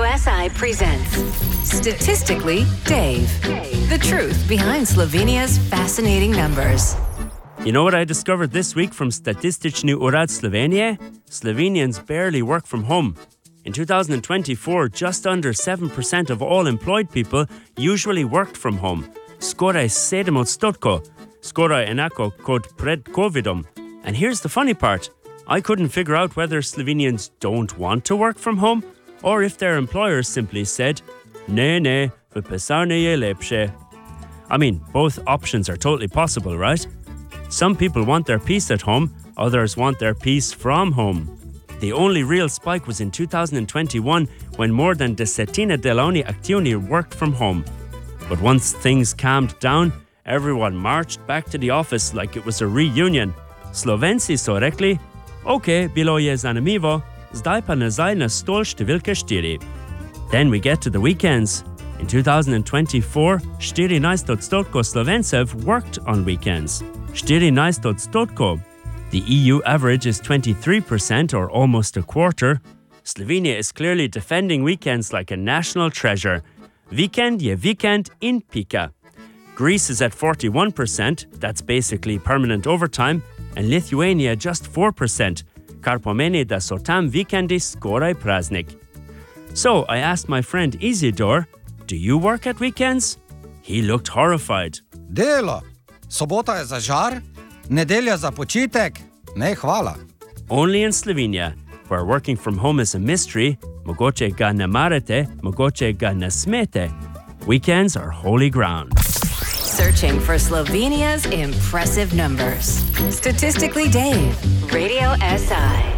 SI presents Statistically Dave. The truth behind Slovenia's fascinating numbers. You know what I discovered this week from Statistični urad Slovenije? Slovenians barely work from home. In 2024, just under 7% of all employed people usually worked from home. Skoraj 7%, skoraj enako kot pred Covidom. And here's the funny part. I couldn't figure out whether Slovenians don't want to work from home or if their employers simply said, ne, v pisarni je lepše. I mean, both options are totally possible, right? Some people want their peace at home, others want their peace from home. The only real spike was in 2021 when more than desetina delovni aktivni worked from home. But once things calmed down, everyone marched back to the office like it was a reunion. Slovenci so rekli, OK, bilo je zanimivo, zdaj pa nazaj na stol številka 4. Then we get to the weekends. In 2024, 14% Slovencev worked on weekends. 14%. The EU average is 23% or almost a quarter. Slovenia is clearly defending weekends like a national treasure. Vikend je vikend in pika. Greece is at 41%, that's basically permanent overtime, and Lithuania just 4%, kar pomeni da so tam vikendi skoraj praznik. So I asked my friend Isidor, do you work at weekends? He looked horrified. Delo. Sobota je za žar, nedelja za počitek. Ne, hvala. Only in Slovenia, where working from home is a mystery, mogoče ga ne marate, mogoče ga ne smete. Weekends are holy ground. Searching for Slovenia's impressive numbers. Statistically Dave, Radio SI.